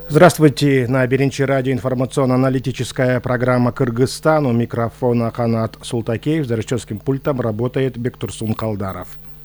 Здравствуйте, на Беренчи радио информационно-аналитическая программа «Кыргызстан». У микрофона Ханат Султакеев, за режиссерским пультом работает Бектурсун Калдаров.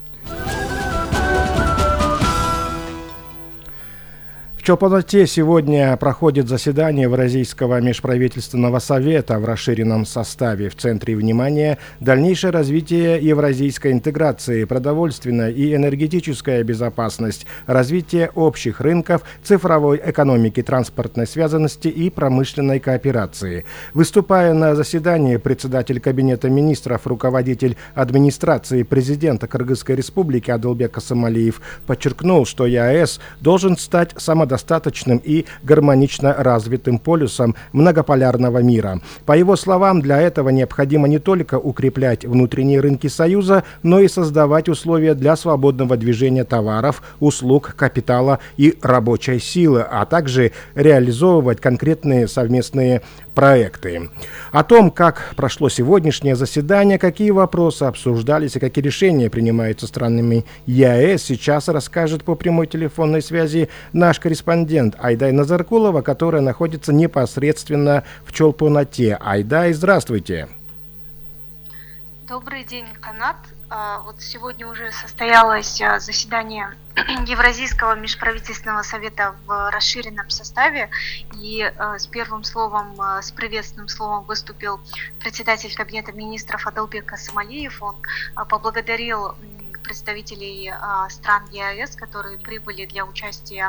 В Чолпоноте сегодня проходит заседание Евразийского межправительственного совета в расширенном составе. В центре внимания дальнейшее развитие евразийской интеграции, продовольственная и энергетическая безопасность, развитие общих рынков, цифровой экономики, транспортной связанности и промышленной кооперации. Выступая на заседании, председатель Кабинета министров, руководитель администрации президента Кыргызской республики Адылбек Касымалиев подчеркнул, что ЕАЭС должен стать самодостаточным и гармонично развитым полюсом многополярного мира. По его словам, для этого необходимо не только укреплять внутренние рынки Союза, но и создавать условия для свободного движения товаров, услуг, капитала и рабочей силы, а также реализовывать конкретные совместные проекты. О том, как прошло сегодняшнее заседание, какие вопросы обсуждались и какие решения принимаются странами ЕАЭС, сейчас расскажет по прямой телефонной связи наш корреспондент Айдай Назаркулова, которая находится непосредственно в Чолпоноте. Айдай, здравствуйте. Добрый день, Канат. Вот сегодня уже состоялось заседание Евразийского межправительственного совета в расширенном составе, и с первым словом, с приветственным словом выступил председатель Кабинета министров Адылбек Касымалиев. Он поблагодарил представителей стран ЕАЭС, которые прибыли для участия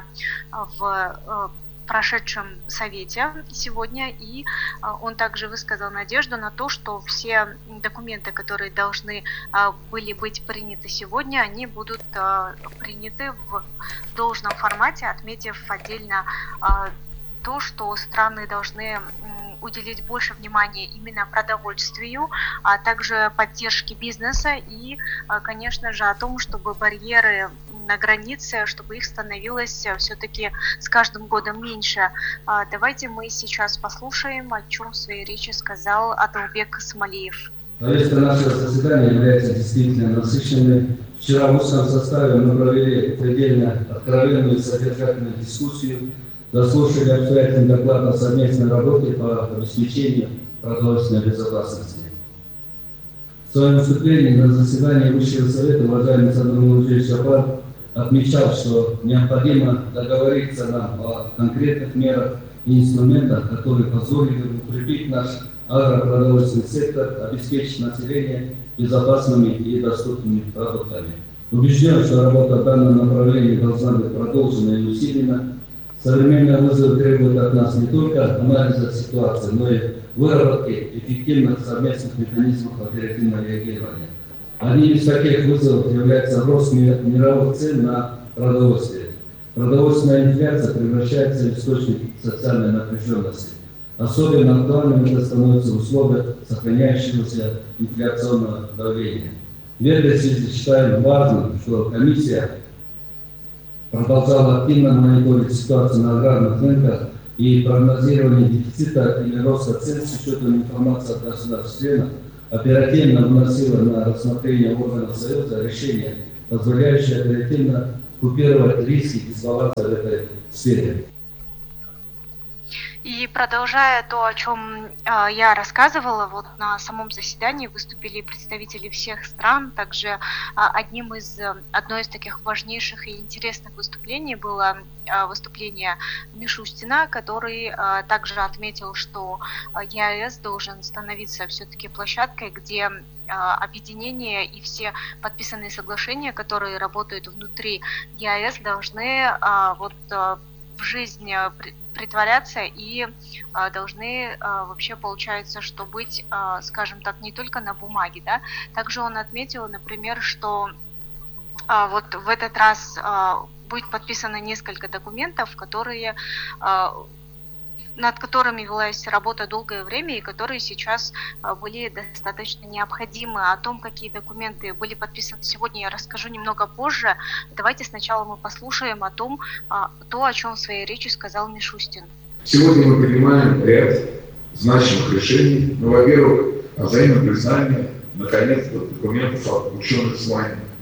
в прошедшем совете сегодня, и он также высказал надежду на то, что все документы, которые должны были быть приняты сегодня, они будут приняты в должном формате, отметив отдельно то, что страны должны уделить больше внимания именно продовольствию, а также поддержке бизнеса и, конечно же, о том, чтобы барьеры на границе, чтобы их становилось все-таки с каждым годом меньше. Давайте мы сейчас послушаем, о чем в своей речи сказал Адылбек Касымалиев. Повестка нашего заседания является действительно насыщенной. Вчера в устном составе мы провели предельно откровенную и содержательную дискуссию, заслушали обстоятельный доклад о совместной работе по обеспечению продовольственной безопасности. В своем выступлении на заседании Высшего совета уважаемый Садыр Мурзиевич Жапаров отмечал, что необходимо договориться нам о конкретных мерах и инструментах, которые позволили бы укрепить наш агропродовольственный сектор, обеспечить население безопасными и доступными продуктами. Убежден, что работа в данном направлении должна быть продолжена и усилена. Современные вызовы требуют от нас не только анализа ситуации, но и выработки эффективных совместных механизмов оперативного реагирования. Одним из таких вызовов является рост мировых цен на продовольствие. Продовольственная инфляция превращается в источник социальной напряженности. Особенно актуальным это становится в условиях сохраняющегося инфляционного давления. В этой связи считаем важным, что комиссия продолжала активно мониторить ситуацию на аграрных рынках и прогнозирование дефицита или роста цен с учетом информации от государств-членов оперативно вносила на рассмотрение органов Союза решения, позволяющие оперативно купировать риски дисбаланса в этой сфере. И продолжая то, о чем я рассказывала, вот на самом заседании выступили представители всех стран. Также одно из таких важнейших и интересных выступлений было выступление Мишустина, который также отметил, что ЕАЭС должен становиться все-таки площадкой, где объединения и все подписанные соглашения, которые работают внутри ЕАЭС, должны в жизнь притворяться и должны вообще, получается, что быть, скажем так, не только на бумаге, да. Также он отметил, например, что вот в этот раз будет подписано несколько документов, которые над которыми велась работа долгое время и которые сейчас были достаточно необходимы. О том, какие документы были подписаны сегодня, я расскажу немного позже. Давайте сначала мы послушаем о том, о чем в своей речи сказал Мишустин. Сегодня мы принимаем ряд значимых решений. Ну, во-первых, взаимное признание, наконец-то, документов от ученых званий.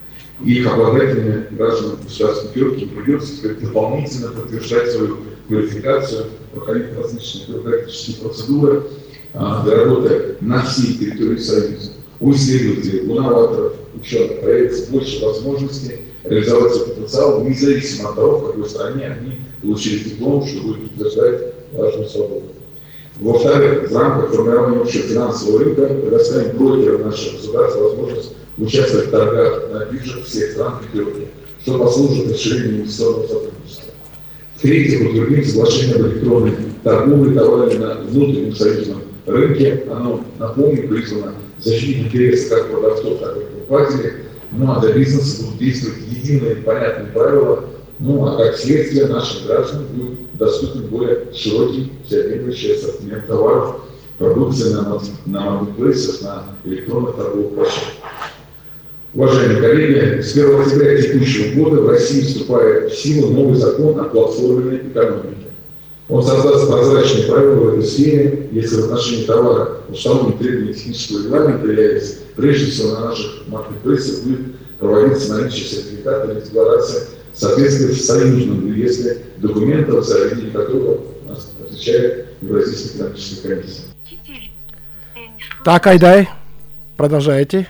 и их обладателями гражданам государственных юридических придется теперь дополнительно подтверждать свою квалификацию, проходить различные бюрократические процедуры для работы на всей территории Союза. У исследователей, у новаторов, ученых появится больше возможностей реализовать свой потенциал, независимо от того, в какой стране они получили диплом, что будет подтверждать важную свободу. Во-вторых, в рамках формирования общего финансового рынка предоставим брокерам нашего государства возможность участвовать в торгах на биржах всех стран пятерки, что послужит расширению инвестиционного сотрудничества. В-третьих, утвердим соглашение об электронной торговле товарами на внутреннем союзном рынке. Оно, напомню, призвано защитить интересы как продавцов, так и покупателей. Ну а для бизнеса будут действовать единые понятные правила. Ну а как следствие нашим гражданам будет доступен более широкий, всеобъемлющий ассортимент товаров, продукции на маркетплейсах, на электронных торговых площадках. Уважаемые коллеги, с 1 октября текущего года в России вступает в силу новый закон о платформенной экономике. Он создаст прозрачные правила в этой сфере, если в отношении товара установлены требования технического регламента, являясь прежде всего на наших маркетплейсах будет проводиться наличие сертификата или декларации соответствия союзному реестре документов, за ведение которого нас отвечает Евразийская экономическая комиссия. Так, Айдай, продолжайте.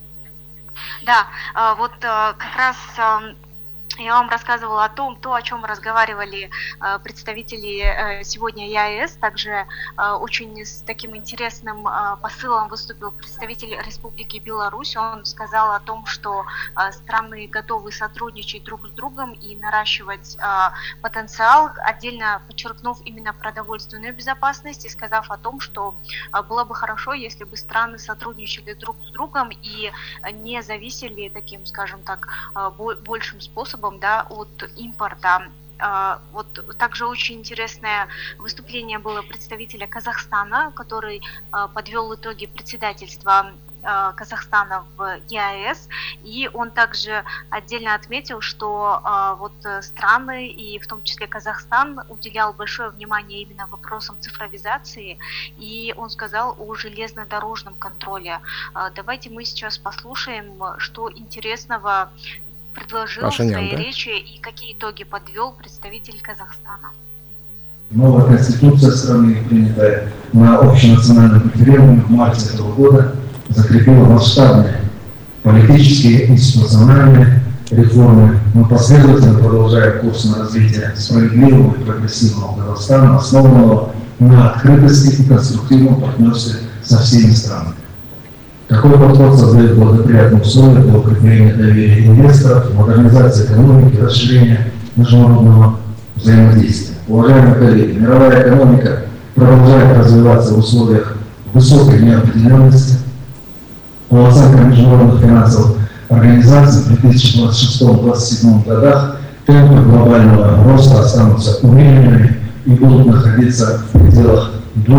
Да, вот как раз я вам рассказывала о том, о чем разговаривали представители сегодня ЕАЭС. Также очень с таким интересным посылом выступил представитель Республики Беларусь. Он сказал о том, что страны готовы сотрудничать друг с другом и наращивать потенциал, отдельно подчеркнув именно продовольственную безопасность и сказав о том, что было бы хорошо, если бы страны сотрудничали друг с другом и не зависели таким, скажем так, большим способом, да, от импорта. Вот также очень интересное выступление было представителя Казахстана, который подвел итоги председательства Казахстана в ЕАЭС, и он также отдельно отметил, что вот страны, и в том числе Казахстан, уделял большое внимание именно вопросам цифровизации, и он сказал о железнодорожном контроле. Давайте мы сейчас послушаем, что интересного предложил Пашинян, в своей да? речи и какие итоги подвел представитель Казахстана. Новая конституция страны, принятая на общенациональном референдуме в марте этого года, закрепила масштабные политические и институциональные реформы, но последовательно продолжая курс на развитие справедливого и прогрессивного Казахстана, основанного на открытости и конструктивном партнерстве со всеми странами. Такой подход создает благоприятные условия для укрепления доверия инвесторов, модернизации экономики, расширения международного взаимодействия. Уважаемые коллеги, мировая экономика продолжает развиваться в условиях высокой неопределенности. По оценкам международных финансовых организаций в 2026-2027 годах темпы глобального роста останутся умеренными и будут находиться в пределах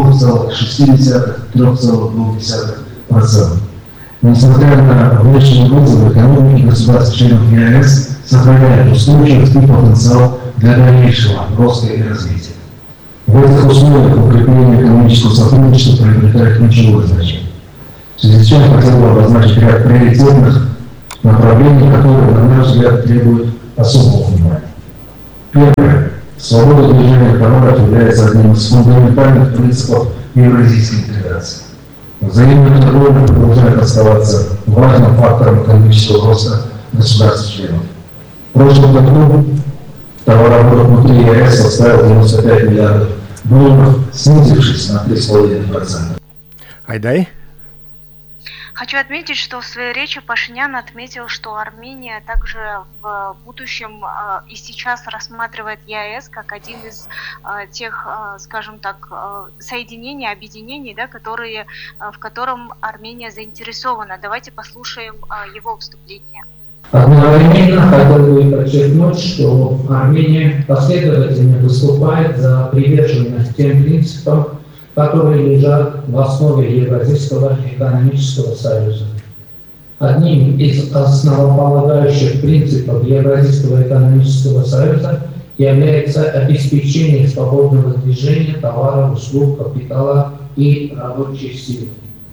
2,6–3,2%. Несмотря на внешние вызовы, экономики государств-членов ЕАЭС сохраняют устойчивость и потенциал для дальнейшего роста и развития. В этих условиях укрепление экономического сотрудничества приобретает ключевое значение. В связи с чем хотел бы обозначить ряд приоритетных направлений, которые, на наш взгляд, требуют особого внимания. Первое. Свобода движения товаров является одним из фундаментальных принципов евразийской интеграции. Взаимная торговля продолжает оставаться важным фактором экономического роста государств-членов. В прошлом году товарооборот внутри ЕАЭС составил 95 миллиардов долларов, снизившись на 3,5%. Айдай. Хочу отметить, что в своей речи Пашинян отметил, что Армения также в будущем и сейчас рассматривает ЕАЭС как один из тех, скажем так, соединений, объединений, да, в котором Армения заинтересована. Давайте послушаем его выступление. Одновременно хотел бы подчеркнуть, что Армения последовательно выступает за приверженность тем принципам, которые лежат в основе Евразийского экономического союза. Одним из основополагающих принципов Евразийского экономического союза является обеспечение свободного движения товаров, услуг, капитала и рабочей силы.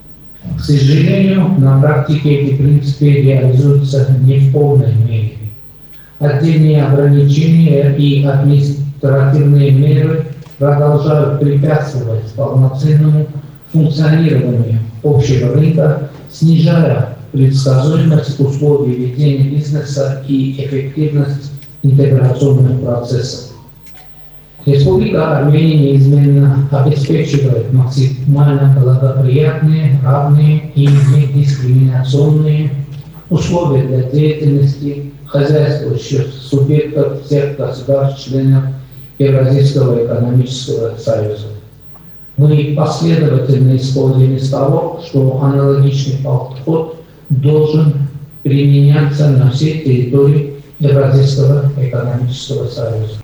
К сожалению, на практике эти принципы реализуются не в полной мере. Отдельные ограничения и административные меры продолжают препятствовать полноценному функционированию общего рынка, снижая предсказуемость условий ведения бизнеса и эффективность интеграционных процессов. Республика Армения неизменно обеспечивает максимально благоприятные, равные и недискриминационные условия для деятельности хозяйствующих субъектов всех государств-членов Евразийского экономического союза. Мы последовательно исходим из того, что аналогичный подход должен применяться на всей территории Евразийского экономического союза.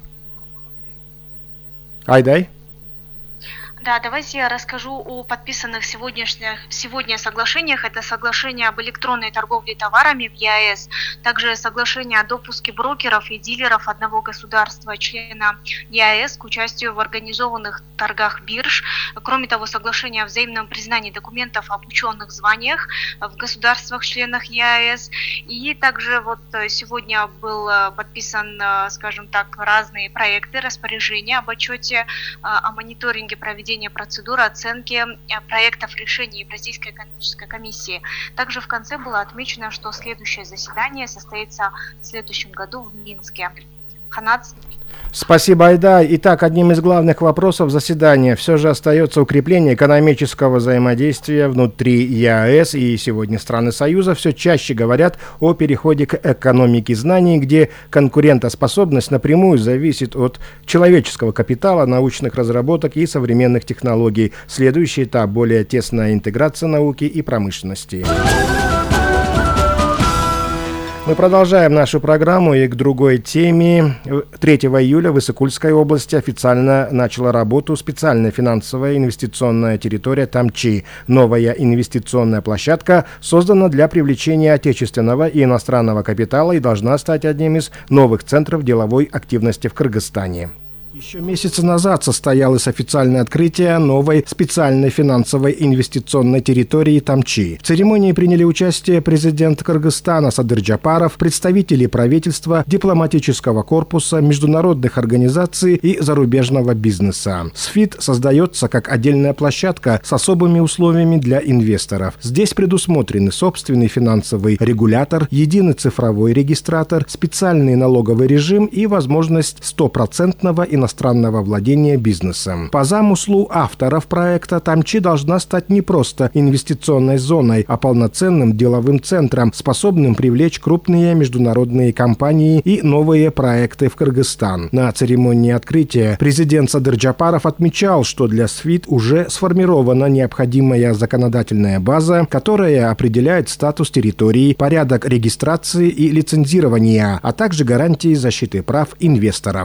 Айдай. Да, давайте я расскажу о подписанных сегодня соглашениях. Это соглашение об электронной торговле товарами в ЕАЭС, также соглашение о допуске брокеров и дилеров одного государства-члена ЕАЭС к участию в организованных торгах бирж. Кроме того, соглашение о взаимном признании документов об ученых званиях в государствах-членах ЕАЭС. И также вот сегодня был подписан, скажем так, разные проекты, распоряжения об отчете о мониторинге проведения процедуры оценки проектов решений Евразийской экономической комиссии. Также в конце было отмечено, что следующее заседание состоится в следующем году в Минске. Ханат. Спасибо, Айда. Итак, одним из главных вопросов заседания все же остается укрепление экономического взаимодействия внутри ЕАЭС, и сегодня страны Союза все чаще говорят о переходе к экономике знаний, где конкурентоспособность напрямую зависит от человеческого капитала, научных разработок и современных технологий. Следующий этап – более тесная интеграция науки и промышленности. Мы продолжаем нашу программу и к другой теме. 3 июля в Иссык-Кульской области официально начала работу специальная финансовая инвестиционная территория Тамчи. Новая инвестиционная площадка создана для привлечения отечественного и иностранного капитала и должна стать одним из новых центров деловой активности в Кыргызстане. Еще месяца назад состоялось официальное открытие новой специальной финансовой инвестиционной территории Тамчи. В церемонии приняли участие президент Кыргызстана Садыр Джапаров, представители правительства, дипломатического корпуса, международных организаций и зарубежного бизнеса. СФИТ создается как отдельная площадка с особыми условиями для инвесторов. Здесь предусмотрены собственный финансовый регулятор, единый цифровой регистратор, специальный налоговый режим и возможность стопроцентного иностранного владения бизнесом. По замыслу авторов проекта Тамчи должна стать не просто инвестиционной зоной, а полноценным деловым центром, способным привлечь крупные международные компании и новые проекты в Кыргызстан. На церемонии открытия президент Садыр Джапаров отмечал, что для СФИТ уже сформирована необходимая законодательная база, которая определяет статус территории, порядок регистрации и лицензирования, а также гарантии защиты прав инвесторов.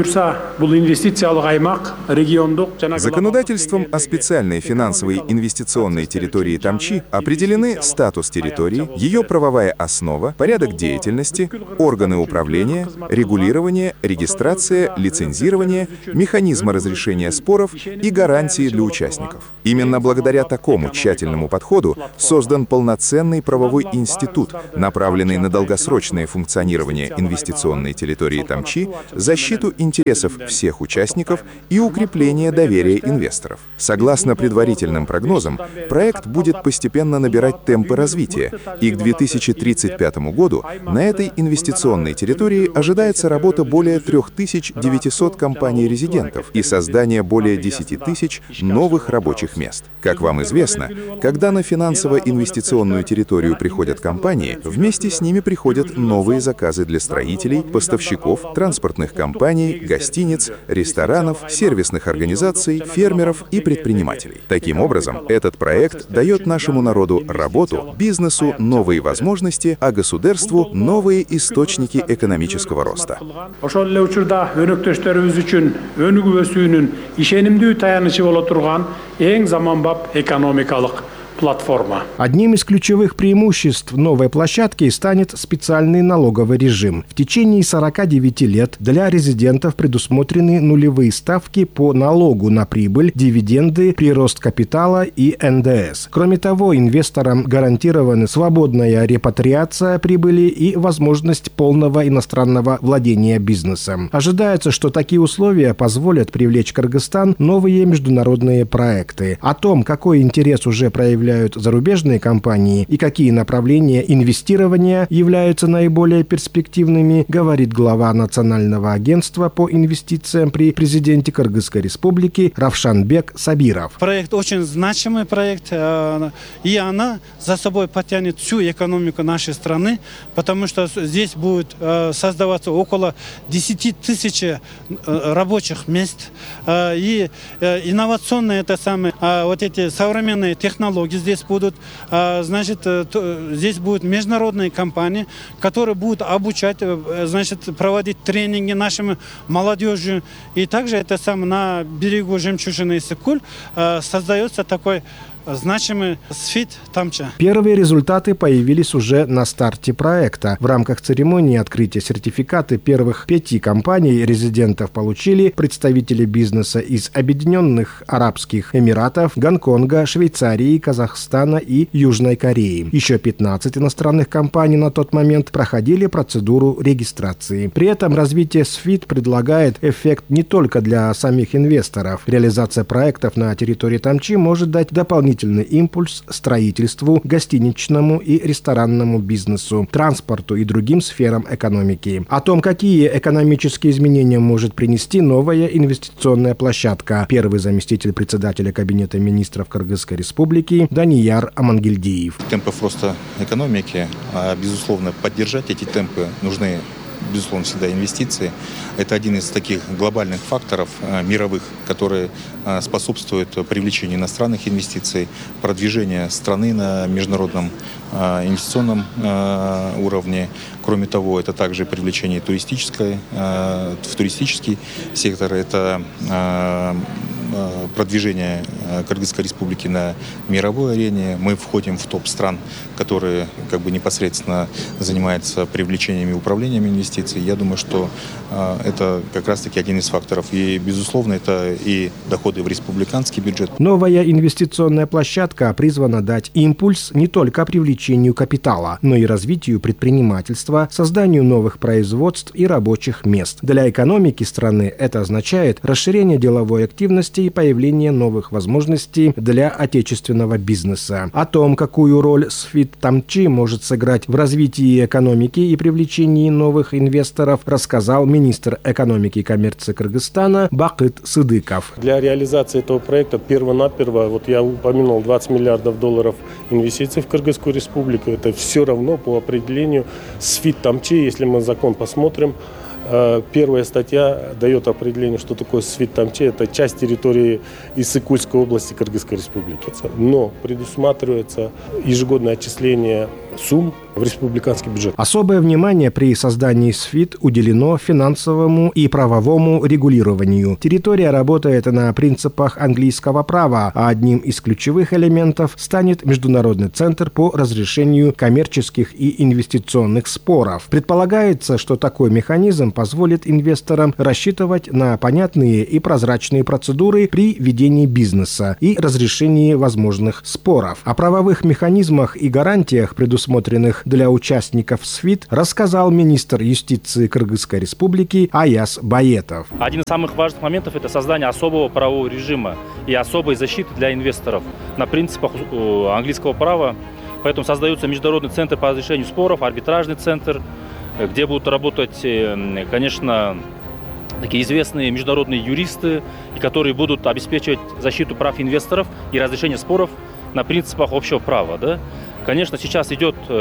Законодательством о специальной финансовой инвестиционной территории Тамчи определены статус территории, ее правовая основа, порядок деятельности, органы управления, регулирование, регистрация, лицензирование, механизмы разрешения споров и гарантии для участников. Именно благодаря такому тщательному подходу создан полноценный правовой институт, направленный на долгосрочное функционирование инвестиционной территории Тамчи, защиту интересов всех участников и укрепление доверия инвесторов. Согласно предварительным прогнозам, проект будет постепенно набирать темпы развития, и к 2035 году на этой инвестиционной территории ожидается работа более 3900 компаний-резидентов и создание более 10 тысяч новых рабочих мест. Как вам известно, когда на финансово-инвестиционную территорию приходят компании, вместе с ними приходят новые заказы для строителей, поставщиков, транспортных компаний, гостиниц, ресторанов, сервисных организаций, фермеров и предпринимателей. Таким образом, этот проект дает нашему народу работу, бизнесу новые возможности, а государству новые источники экономического роста. платформа. Одним из ключевых преимуществ новой площадки станет специальный налоговый режим. В течение 49 лет для резидентов предусмотрены нулевые ставки по налогу на прибыль, дивиденды, прирост капитала и НДС. Кроме того, инвесторам гарантированы свободная репатриация прибыли и возможность полного иностранного владения бизнесом. Ожидается, что такие условия позволят привлечь в Кыргызстан новые международные проекты. О том, какой интерес уже проявляют зарубежные компании и какие направления инвестирования являются наиболее перспективными, говорит глава Национального агентства по инвестициям при президенте Кыргызской республики Равшанбек Сабиров. Проект очень значимый проект, и она за собой потянет всю экономику нашей страны, потому что здесь будет создаваться около 10 тысяч рабочих мест. И инновационные вот эти современные технологии здесь будут. Значит, здесь будут международные компании, которые будут обучать, значит, проводить тренинги нашим молодежи. И также на берегу жемчужины Иссык-Куль создается такой значимый СФИТ Тамчи. Первые результаты появились уже на старте проекта. В рамках церемонии открытия сертификаты первых 5 компаний-резидентов получили представители бизнеса из Объединенных Арабских Эмиратов, Гонконга, Швейцарии, Казахстана и Южной Кореи. Еще 15 иностранных компаний на тот момент проходили процедуру регистрации. При этом развитие СФИТ предлагает эффект не только для самих инвесторов. Реализация проектов на территории Тамчи может дать дополнительный импульс строительству, гостиничному и ресторанному бизнесу, транспорту и другим сферам экономики. О том, какие экономические изменения может принести новая инвестиционная площадка, первый заместитель председателя Кабинета министров Кыргызской республики Данияр Амангельдиев. Темпов роста экономики, безусловно, поддержать эти темпы нужны, безусловно, всегда инвестиции. Это один из таких глобальных факторов мировых, которые способствуют привлечению иностранных инвестиций, продвижению страны на международном инвестиционном уровне. Кроме того, это также привлечение в туристический сектор, это продвижение Кыргызской республики на мировой арене. Мы входим в топ стран, которые непосредственно занимаются привлечением и управлением инвестиций. Я думаю, что это как раз-таки один из факторов. И, безусловно, это и доходы в республиканский бюджет. Новая инвестиционная площадка призвана дать импульс не только привлечению капитала, но и развитию предпринимательства, созданию новых производств и рабочих мест. Для экономики страны это означает расширение деловой активности и появление новых возможностей для отечественного бизнеса. О том, какую роль СФИТ Тамчи может сыграть в развитии экономики и привлечении новых инвесторов, рассказал министр экономики и коммерции Кыргызстана Бакыт Сыдыков. Для реализации этого проекта перво-наперво, я упомянул 20 миллиардов долларов инвестиций в Кыргызскую республику. Это все равно по определению СФИТ Тамчи, если мы закон посмотрим. Первая статья дает определение, что такое СФИТ Тамчи. Это часть территории Иссык-Кульской области Кыргызской республики. Но предусматривается ежегодное отчисление сумм в республиканский бюджет. Особое внимание при создании СФИТ уделено финансовому и правовому регулированию. Территория работает на принципах английского права, а одним из ключевых элементов станет Международный центр по разрешению коммерческих и инвестиционных споров. Предполагается, что такой механизм позволит инвесторам рассчитывать на понятные и прозрачные процедуры при ведении бизнеса и разрешении возможных споров. О правовых механизмах и гарантиях, предусмотренных для участников СФИТ, рассказал министр юстиции Кыргызской республики Аяз Баетов. Один из самых важных моментов – это создание особого правового режима и особой защиты для инвесторов на принципах английского права. Поэтому создается Международный центр по разрешению споров, арбитражный центр, где будут работать, конечно, такие известные международные юристы, и которые будут обеспечивать защиту прав инвесторов и разрешение споров на принципах общего права. Да? Конечно, сейчас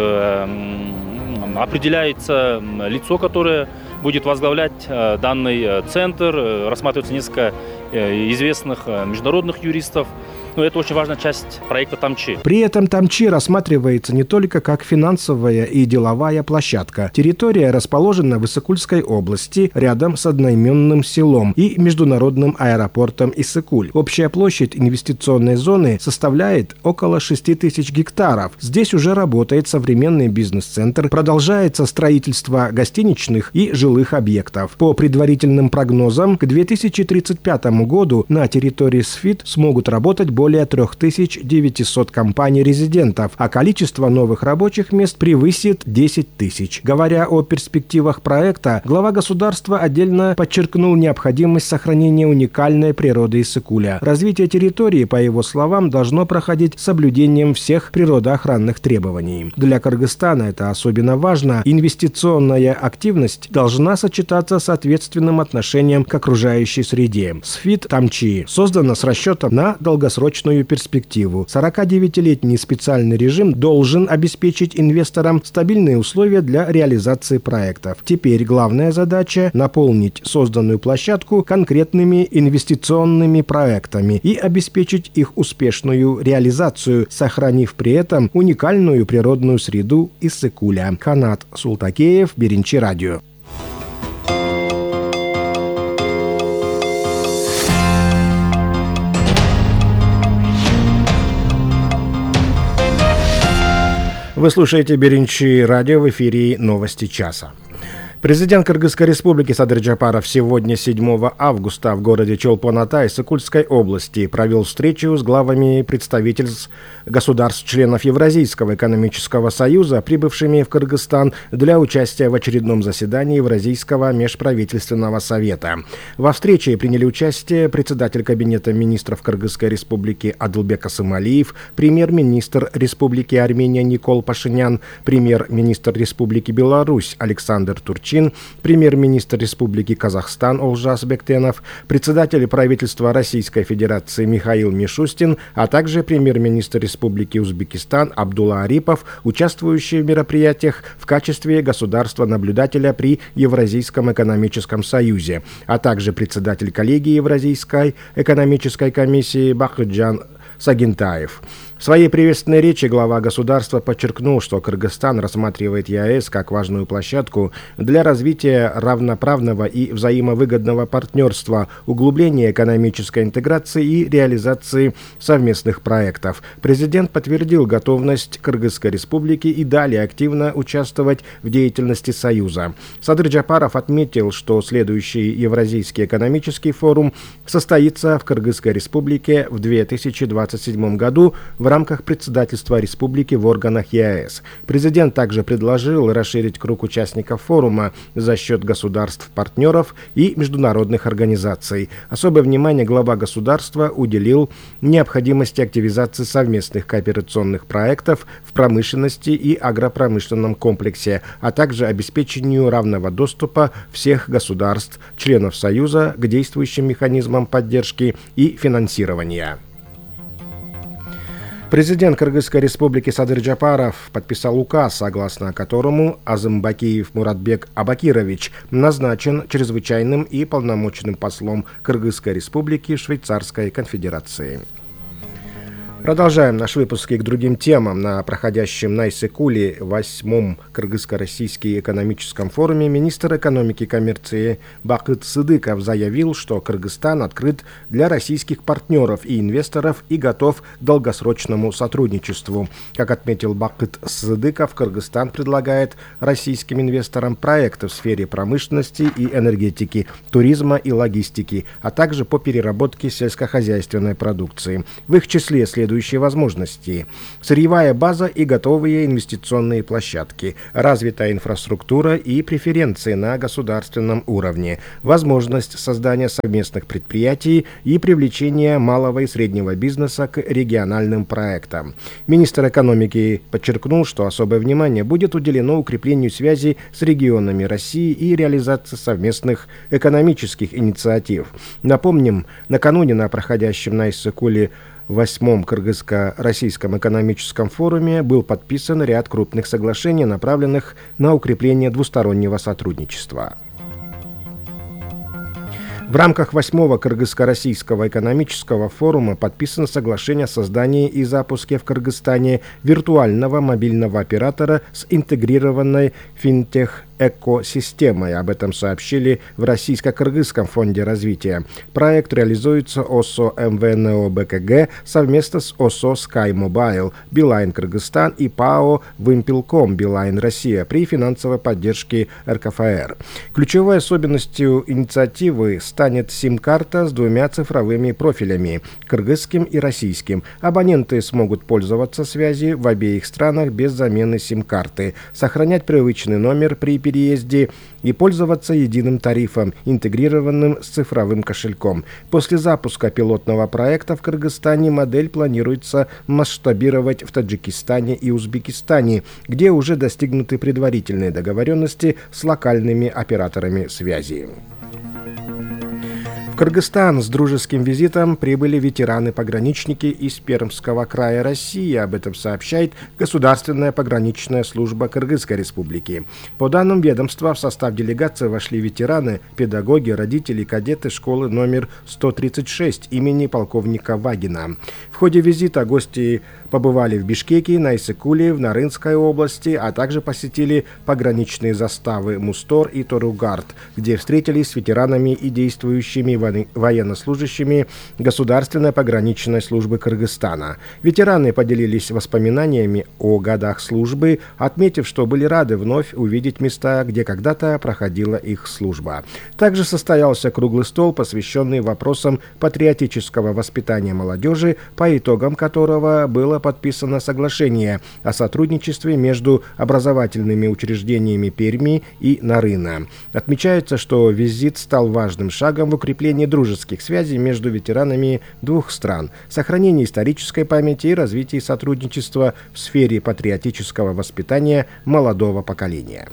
определяется лицо, которое будет возглавлять данный центр, рассматривается несколько известных международных юристов. но это очень важная часть проекта Тамчи. При этом Тамчи рассматривается не только как финансовая и деловая площадка. Территория расположена в Иссыкульской области, рядом с одноименным селом и международным аэропортом Иссыкуль. Общая площадь инвестиционной зоны составляет около 6 тысяч гектаров. Здесь уже работает современный бизнес-центр, продолжается строительство гостиничных и жилых объектов. По предварительным прогнозам, к 2035 году на территории СФИТ смогут работать более 3900 компаний-резидентов, а количество новых рабочих мест превысит 10 тысяч. Говоря о перспективах проекта, глава государства отдельно подчеркнул необходимость сохранения уникальной природы Иссыкуля. Развитие территории, по его словам, должно проходить с соблюдением всех природоохранных требований. Для Кыргызстана это особенно важно. Инвестиционная активность должна сочетаться с ответственным отношением к окружающей среде. СФИТ Тамчи создана с расчетом на долгосрочную перспективу. 49-летний специальный режим должен обеспечить инвесторам стабильные условия для реализации проектов. Теперь главная задача – наполнить созданную площадку конкретными инвестиционными проектами и обеспечить их успешную реализацию, сохранив при этом уникальную природную среду Иссыкуля. Канат Султакеев, Беренчи радио. Вы слушаете Беренчи радио, в эфире новости часа. Президент Кыргызской республики Садыр Джапаров сегодня, 7 августа, в городе Чолпон-Ата Иссыкульской области провел встречу с главами представительств государств-членов Евразийского экономического союза, прибывшими в Кыргызстан для участия в очередном заседании Евразийского межправительственного совета. Во встрече приняли участие председатель Кабинета министров Кыргызской республики Адылбек Асымалиев, премьер-министр Республики Армения Никол Пашинян, премьер-министр Республики Беларусь Александр Турчин, премьер-министр Республики Казахстан Олжас Бектенов, председатель правительства Российской Федерации Михаил Мишустин, а также премьер-министр Республики Узбекистан Абдулла Арипов, участвующие в мероприятиях в качестве государства-наблюдателя при Евразийском экономическом союзе, а также председатель коллегии Евразийской экономической комиссии Бахыджан Сагинтаев. В своей приветственной речи глава государства подчеркнул, что Кыргызстан рассматривает ЕАЭС как важную площадку для развития равноправного и взаимовыгодного партнерства, углубления экономической интеграции и реализации совместных проектов. Президент подтвердил готовность Кыргызской республики и далее активно участвовать в деятельности Союза. Садыр Джапаров отметил, что следующий Евразийский экономический форум состоится в Кыргызской республике в 2027 году в рамках председательства республики в органах ЕАЭС. Президент также предложил расширить круг участников форума за счет государств-партнеров и международных организаций. Особое внимание глава государства уделил необходимости активизации совместных кооперационных проектов в промышленности и агропромышленном комплексе, а также обеспечению равного доступа всех государств, членов Союза, к действующим механизмам поддержки и финансирования. Президент Кыргызской республики Садыр Джапаров подписал указ, согласно которому Азымбакиев Муратбек Абакирович назначен чрезвычайным и полномочным послом Кыргызской республики в Швейцарской конфедерации. Продолжаем наш выпуск и к другим темам. На проходящем на Иссыкуле 8-м Кыргызско-российском экономическом форуме министр экономики и коммерции Бакыт Сыдыков заявил, что Кыргызстан открыт для российских партнеров и инвесторов и готов к долгосрочному сотрудничеству. Как отметил Бакыт Сыдыков, Кыргызстан предлагает российским инвесторам проекты в сфере промышленности и энергетики, туризма и логистики, а также по переработке сельскохозяйственной продукции. В их числе следующие возможности: сырьевая база и готовые инвестиционные площадки, развитая инфраструктура и преференции на государственном уровне, возможность создания совместных предприятий и привлечения малого и среднего бизнеса к региональным проектам. Министр экономики подчеркнул, что особое внимание будет уделено укреплению связи с регионами России и реализации совместных экономических инициатив. Напомним, накануне на проходящем на Иссыкуле 8-м Кыргызско-российском экономическом форуме был подписан ряд крупных соглашений, направленных на укрепление двустороннего сотрудничества. В рамках 8-го Кыргызско-российского экономического форума подписано соглашение о создании и запуске в Кыргызстане виртуального мобильного оператора с интегрированной финтех-экосистемой. Об этом сообщили в Российско-Кыргызском фонде развития. Проект реализуется ОСО МВНО БКГ совместно с ОСО Sky Mobile, Билайн Кыргызстан и ПАО Вимпелком Билайн Россия при финансовой поддержке РКФР. Ключевой особенностью инициативы станет сим-карта с 2 цифровыми профилями – кыргызским и российским. Абоненты смогут пользоваться связью в обеих странах без замены сим-карты, сохранять привычный номер при переезде и пользоваться единым тарифом, интегрированным с цифровым кошельком. После запуска пилотного проекта в Кыргызстане модель планируется масштабировать в Таджикистане и Узбекистане, где уже достигнуты предварительные договоренности с локальными операторами связи. В Кыргызстан с дружеским визитом прибыли ветераны-пограничники из Пермского края России. Об этом сообщает Государственная пограничная служба Кыргызской республики. По данным ведомства, в состав делегации вошли ветераны, педагоги, родители, кадеты школы номер 136 имени полковника Вагина. В ходе визита гости побывали в Бишкеке, на Иссыкуле, в Нарынской области, а также посетили пограничные заставы Мустор и Торугард, где встретились с ветеранами и действующими военнослужащими Государственной пограничной службы Кыргызстана. Ветераны поделились воспоминаниями о годах службы, отметив, что были рады вновь увидеть места, где когда-то проходила их служба. Также состоялся круглый стол, посвященный вопросам патриотического воспитания молодежи, по итогам которого было подписано соглашение о сотрудничестве между образовательными учреждениями Перми и Нарына. Отмечается, что визит стал важным шагом в укреплении дружеских связей между ветеранами двух стран, сохранении исторической памяти и развитии сотрудничества в сфере патриотического воспитания молодого поколения.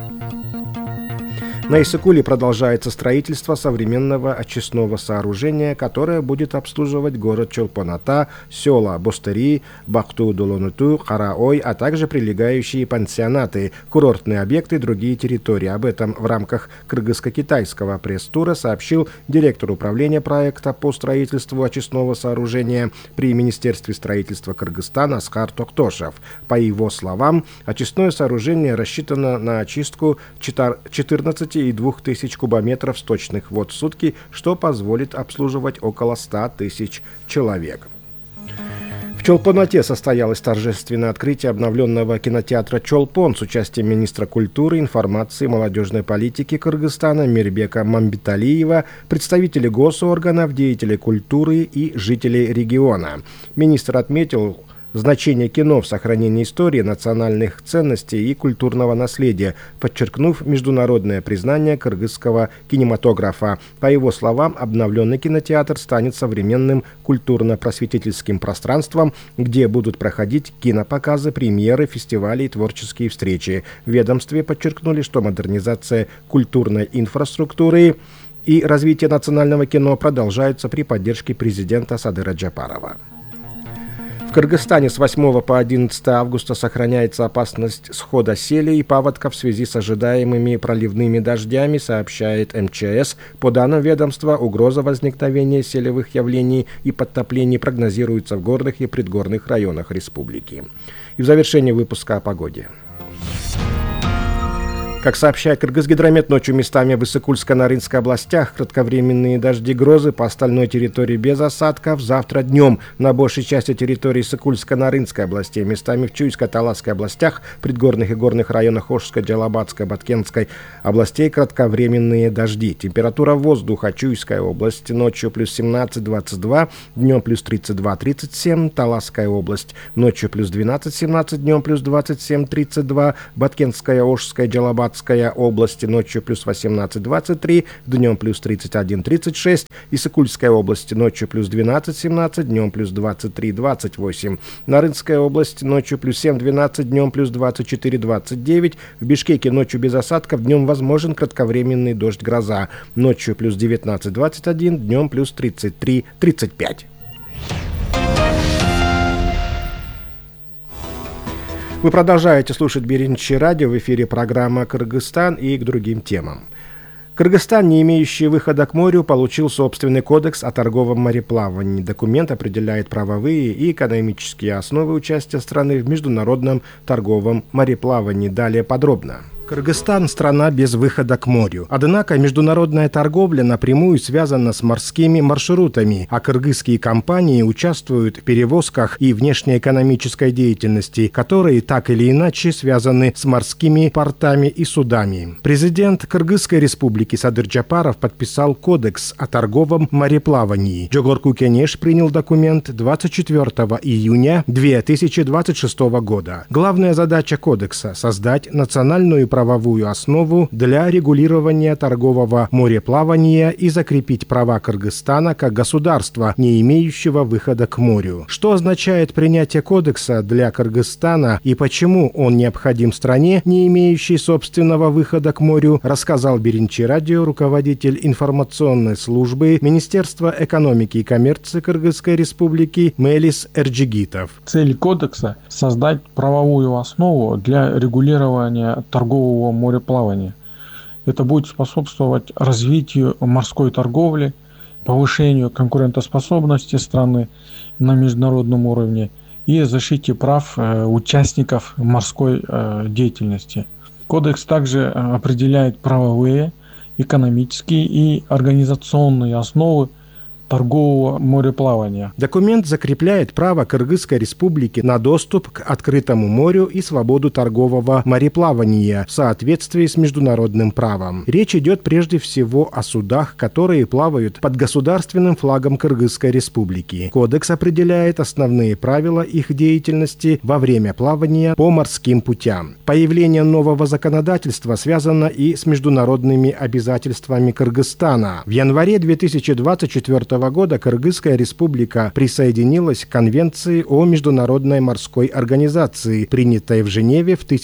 На Иссыкуле продолжается строительство современного очистного сооружения, которое будет обслуживать город Чолпон-Ата, села Бостыри, Бакту-Долонуту, Караой, а также прилегающие пансионаты, курортные объекты и другие территории. Об этом в рамках кыргызско-китайского пресс-тура сообщил директор управления проекта по строительству очистного сооружения при Министерстве строительства Кыргызстана Аскар Токтошев. По его словам, очистное сооружение рассчитано на очистку 14,2 тысяч кубометров сточных вод в сутки, что позволит обслуживать около 100 тысяч человек. В Чолпон-Ате состоялось торжественное открытие обновленного кинотеатра «Чолпон» с участием министра культуры, информации и молодежной политики Кыргызстана Мирбека Мамбеталиева, представителей госорганов, деятелей культуры и жителей региона. Министр отметил значение кино в сохранении истории, национальных ценностей и культурного наследия, подчеркнув международное признание кыргызского кинематографа. По его словам, обновленный кинотеатр станет современным культурно-просветительским пространством, где будут проходить кинопоказы, премьеры, фестивали и творческие встречи. В ведомстве подчеркнули, что модернизация культурной инфраструктуры и развитие национального кино продолжаются при поддержке президента Садыра Джапарова. В Кыргызстане с 8 по 11 августа сохраняется опасность схода сели и паводка в связи с ожидаемыми проливными дождями, сообщает МЧС. По данным ведомства, угроза возникновения селевых явлений и подтоплений прогнозируется в горных и предгорных районах республики. И в завершении выпуска о погоде. Как сообщает Кыргызгидромет, ночью местами в Иссыкульско-Нарынской областях кратковременные дожди, грозы, по остальной территории без осадков. Завтра днем на большей части территории Иссыкульско-Нарынской области, местами в Чуйско-Таласской областях, предгорных и горных районах Ошской, Джалабадской, Баткенской областей кратковременные дожди. Температура воздуха: Чуйская область ночью плюс 17-22, днем плюс 32-37, Таласская область ночью плюс 12-17, днем плюс 27-32, Баткенская, Ошская, Джалабадская области ночью плюс 18-23, днем плюс 31-36, Иссыкульская область ночью плюс 12-17, днем плюс 23-28, Нарынская область ночью плюс 7-12, днем плюс 24-29, в Бишкеке ночью без осадков, днем возможен кратковременный дождь, гроза, ночью плюс 19-21, днем плюс 33-35. Вы продолжаете слушать Беринчи радио, в эфире программа «Кыргызстан» и к другим темам. Кыргызстан, не имеющий выхода к морю, получил собственный кодекс о торговом мореплавании. Документ определяет правовые и экономические основы участия страны в международном торговом мореплавании. Далее подробно. Кыргызстан – страна без выхода к морю. Однако международная торговля напрямую связана с морскими маршрутами, а кыргызские компании участвуют в перевозках и внешнеэкономической деятельности, которые так или иначе связаны с морскими портами и судами. Президент Кыргызской республики Садыр Джапаров подписал кодекс о торговом мореплавании. Жогорку Кенеш принял документ 24 июня 2026 года. Главная задача кодекса – создать национальную правовую основу для регулирования торгового мореплавания и закрепить права Кыргызстана как государства, не имеющего выхода к морю. Что означает принятие кодекса для Кыргызстана и почему он необходим стране, не имеющей собственного выхода к морю, рассказал Биринчи радио руководитель информационной службы Министерства экономики и коммерции Кыргызской республики Мелис Эрджигитов. Цель кодекса – создать правовую основу для регулирования торгового мореплавания. Это будет способствовать развитию морской торговли, повышению конкурентоспособности страны на международном уровне и защите прав участников морской деятельности. Кодекс также определяет правовые, экономические и организационные основы торгового мореплавания. Документ закрепляет право Кыргызской республики на доступ к открытому морю и свободу торгового мореплавания в соответствии с международным правом. Речь идет прежде всего о судах, которые плавают под государственным флагом Кыргызской республики. Кодекс определяет основные правила их деятельности во время плавания по морским путям. Появление нового законодательства связано и с международными обязательствами Кыргызстана. В январе 2024 года Кыргызская республика присоединилась к Конвенции о Международной морской организации, принятой в Женеве в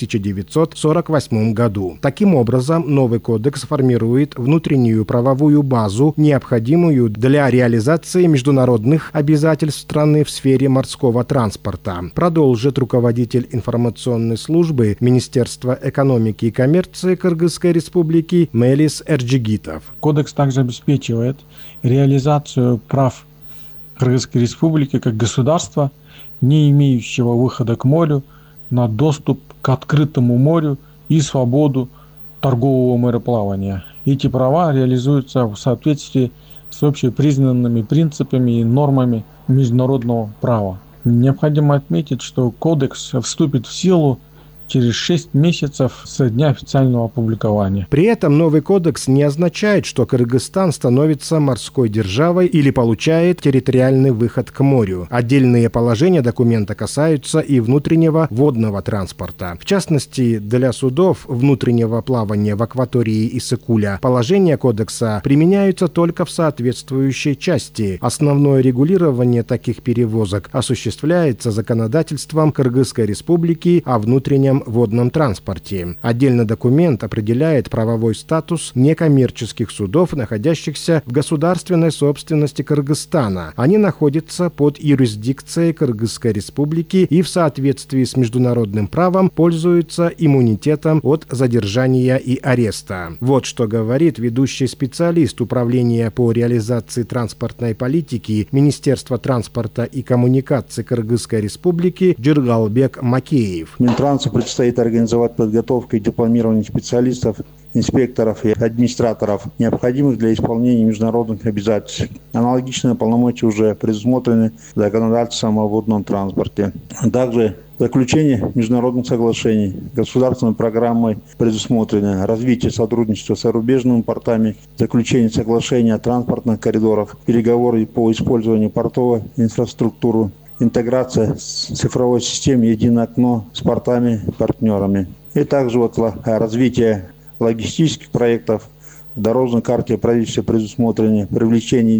1948 году. Таким образом, новый кодекс формирует внутреннюю правовую базу, необходимую для реализации международных обязательств страны в сфере морского транспорта, продолжит руководитель информационной службы Министерства экономики и коммерции Кыргызской республики Мелис Эрджигитов. Кодекс также обеспечивает реализацию прав Кыргызской республики как государства, не имеющего выхода к морю, на доступ к открытому морю и свободу торгового мореплавания. Эти права реализуются в соответствии с общепризнанными принципами и нормами международного права. Необходимо отметить, что кодекс вступит в силу через 6 месяцев со дня официального опубликования. При этом новый кодекс не означает, что Кыргызстан становится морской державой или получает территориальный выход к морю. Отдельные положения документа касаются и внутреннего водного транспорта. В частности, для судов внутреннего плавания в акватории Иссык-Куля положения кодекса применяются только в соответствующей части. Основное регулирование таких перевозок осуществляется законодательством Кыргызской республики о внутреннем водном транспорте. Отдельно документ определяет правовой статус некоммерческих судов, находящихся в государственной собственности Кыргызстана. Они находятся под юрисдикцией Кыргызской республики и в соответствии с международным правом пользуются иммунитетом от задержания и ареста. Вот что говорит ведущий специалист Управления по реализации транспортной политики Министерства транспорта и коммуникаций Кыргызской республики Джиргалбек Макеев. Минтрансу предстоит организовать подготовку и дипломирование специалистов, инспекторов и администраторов, необходимых для исполнения международных обязательств. Аналогичные полномочия уже предусмотрены законодательством о водном транспорте. Также заключение международных соглашений государственной программой предусмотрено развитие сотрудничества с зарубежными портами, заключение соглашений о транспортных коридорах, переговоры по использованию портовой инфраструктуры, интеграция с цифровой системой «Единое окно» с портами-партнерами. И также развитие логистических проектов. В дорожной карте правительства предусмотрено привлечение